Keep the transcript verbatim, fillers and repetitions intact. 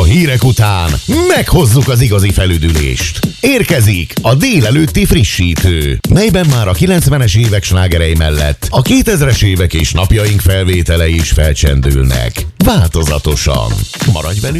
hírek után meghozzuk az igazi felüdülést. Érkezik a délelőtti frissítő, melyben már a kilencvenes évek slágerei mellett a kétezres évek és napjaink felvételei is felcsendülnek. Változatosan. Maradj velünk!